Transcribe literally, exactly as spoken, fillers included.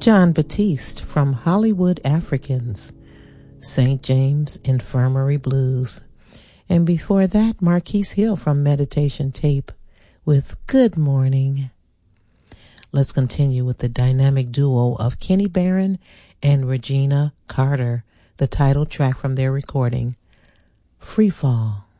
John Batiste from Hollywood Africans, Saint James Infirmary Blues. And before that, Marquise Hill from Meditation Tape with Good Morning. Let's continue with the dynamic duo of Kenny Barron and Regina Carter, the title track from their recording, Free Fall.